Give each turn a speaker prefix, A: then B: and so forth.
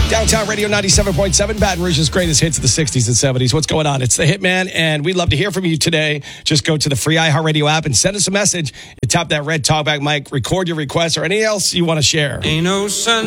A: Downtown Radio 97.7, Baton Rouge's greatest hits of the 60s and 70s. What's going on? It's the Hitman, and we'd love to hear from you today. Just go to the free iHeartRadio app and send us a message. You tap that red talkback mic, record your request, or anything else you want to share.
B: Ain't no sun